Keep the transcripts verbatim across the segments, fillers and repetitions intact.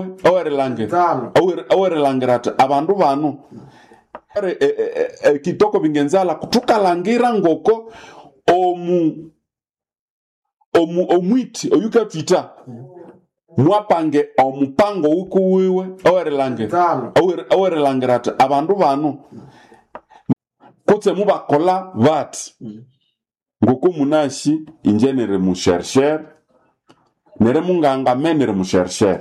owerelange owerelangerata abantu bano e, e, e, e, kitoko bingenzala kutukalangira ngoko omu omu omwiti oyuka twita mwapange omupango ukuwiwe owerelange owerelangerata abantu bano kutse mubakola bati ngoko munashi injenere mu chercheur nere munganga menere mu chercheur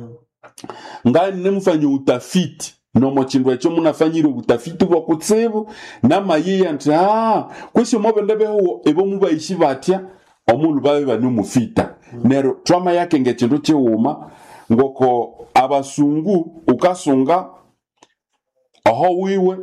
ngani nemufanye utafiti nomo chindwa echo munafanyire utafiti bwa kutsebu namayiya nti ah kwisho mobendebe ho ebo mubayishi batya omuntu babe banumufita nero trauma yake ngechindu chiwuma ngoko abasungu ukasunga aho wiwe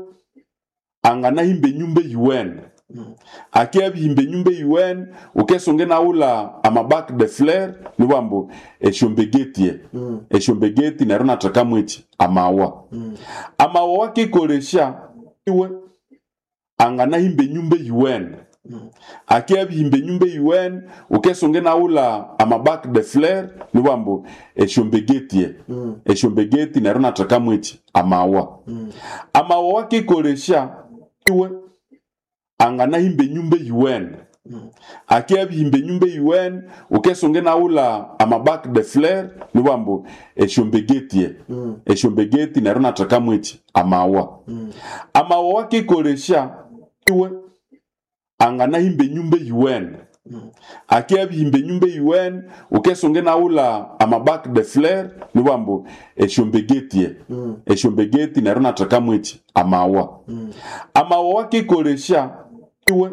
angana himbe nyumbe yuwen akia himbe nyumbe yuwen ukesonge na ula amabak de fleur niwambo eshombegeti mm. eshombegeti nero nataka mwichi amawa mm. amawa wake koresha iwe angana himbe nyumbe yuwen mm. akia himbe nyumbe yuwen ukesonge na ula amabak de fleur niwambo eshombegeti mm. eshombegeti nero nataka mwichi amawa mm. amawa wake koresha iwe angana himbe nyumbe yuwen mm. akia himbe nyumbe yuwen ukesonge na ula amabak de fleur niwambo eshombegeti mm. eshombegeti nero nataka mwichi amawa mm. amawa wake koresha iwe angana himbe nyumbe yuwen mm. akia himbe nyumbe yuwen ukesonge na ula amabak de fleur niwambo eshombegeti mm. eshombegeti nero nataka mwichi amawa mm. amawa wake koresha iwe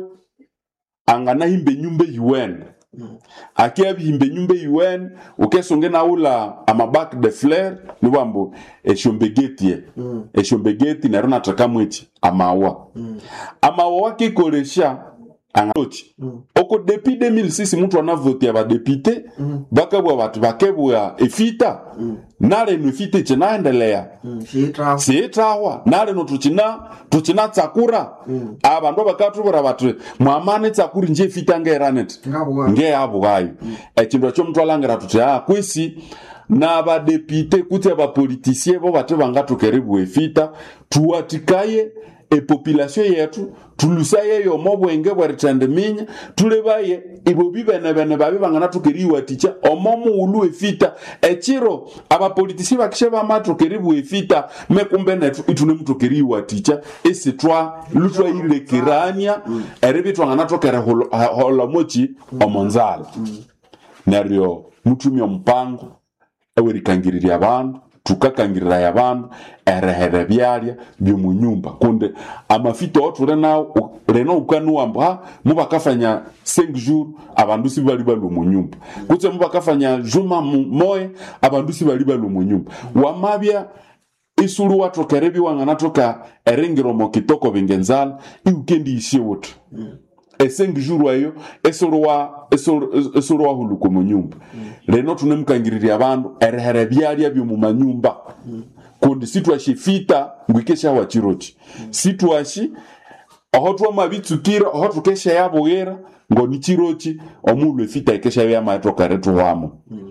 angana himbe nyumbe yuwen mm. akia himbe nyumbe yuwen ukesonge na ula amabak de fleur niwambo eshombegeti mm. eshombegeti nero nataka mwichi amawa mm. amawa wake koresha angachi mm. oko depuis deux mille six mtu anavote aba député mm. bakabwa batu bakebwa efita mm. nale no fite chinaendelea mm. sita sitawa nale no tuchina tuchina tsakura mm. abantu bakatubura batu mwamane tsakuri nje fita ngeranet nge abugayo mm. echindo cyo mtu alangira tuti ah kwisi na ba député kuti aba politicien bo batu bangatukeribu efita tuwatikaye e population yetu tulusaye yo mobwenge bwaritande minya tulebaye ibo bibene bene babi bangana tukeriwa ticha omomu ulu efita echiro aba politisi bakishe ba matukeribu efita mekumbe na itune mutukeriwa ticha ese twa lutwa ile kirania mm. erebitu ngana tokera holo, holo mochi mm. omonzala mm. neryo mutumi ompango ewerikangirira abantu tukakangirira yabantu erehere byalya byo munyumba kunde amafito oture na reno ukanuambo ha mubakafanya cinq jours abandu sibali balo munyumba kutse mubakafanya juma moye abandu sibali balo munyumba wamabya isuru watu kerebi wangana toka erengiro mokitoko bingenzala iukendi ishiwoto mm. e cinq jours ayo esuru wa esuru esuru wa huluko munyumba mm. reno tunemukangirira abantu erehere byalya byo mu manyumba mm. kundi situashi fita ngwikesha wa chirochi mm. situashi aho twa mabitsukira aho tukesha yabogera ngo ni chirochi omulu efita ikesha ya matoka retu wamo mm.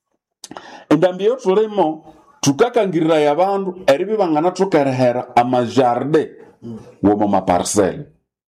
endambiyo turemo tukakangirira yabantu eribi bangana tokerehera amajardin mm. wo mama parcelle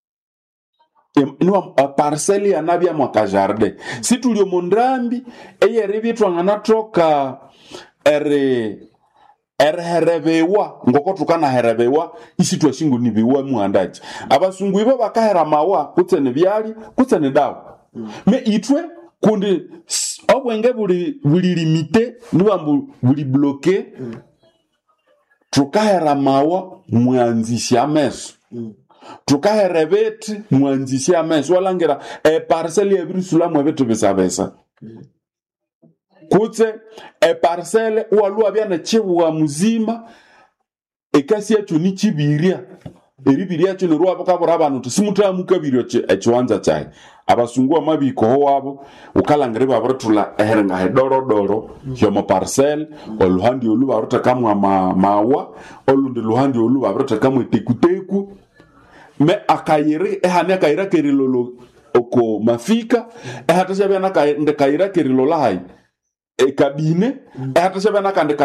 niwa parcelle ya nabia mwaka jardin mm. si tulio mondrambi eye ribitwa ngana toka ere ere herebewa ngoko tukana herebewa isi twashingu nibiwa muandaji abasungu ibo bakahera mawa kutse ne byali kutse ne dawa mm. me itwe kundi obwenge buli buli limite niwambu buli bloqué mm. tukahera mawa mwanzishi ameso mm. tukaherebeti mwanzishi ameso walangira e parcelle ya birisula mwebeto besabesa mm. kutse e parcelle waluwa byana chibuwa muzima ekasi yacho ni chibiria eribiria yacho ni ruwa bakabura abantu tusimuta mukabirio echiwanza chai abasungu amabiko ho wabo ukalangire babrotula eherenga hedoro doro mm. yomo parcelle mm. oluhandi olu barota kamwa ma, mawa olundi luhandi olu barota kamwe tekuteku me akayire ehane akayira kerilolo oko mafika ehatasha bana ka ndekaira kerilolo hai e kabine mm. ehatasha bana ka